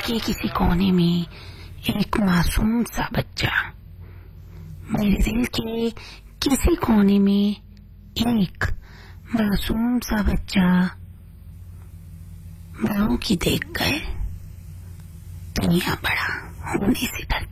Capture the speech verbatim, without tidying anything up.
के किसी कोने में एक मासूम सा बच्चा, मेरे दिल के किसी कोने में एक मासूम सा बच्चा माँ की देख कर दुनिया बड़ा होने से डरता।